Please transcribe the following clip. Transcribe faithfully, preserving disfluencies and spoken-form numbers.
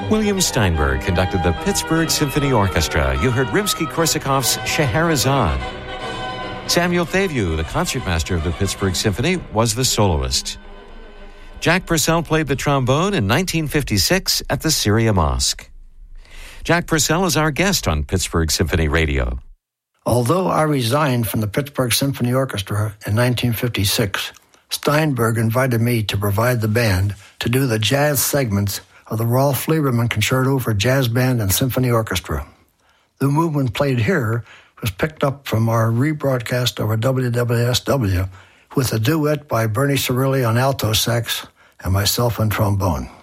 William Steinberg conducted the Pittsburgh Symphony Orchestra. You heard Rimsky-Korsakov's Scheherazade. Samuel Thavieu, the concertmaster of the Pittsburgh Symphony, was the soloist. Jack Purcell played the trombone in nineteen fifty-six at the Syria Mosque. Jack Purcell is our guest on Pittsburgh Symphony Radio. Although I resigned from the Pittsburgh Symphony Orchestra in nineteen fifty-six, Steinberg invited me to provide the band to do the jazz segments of the Rolf Lieberman Concerto for Jazz Band and Symphony Orchestra. The movement played here was picked up from our rebroadcast over W W S W with a duet by Bernie Cirilli on alto sax and myself on trombone.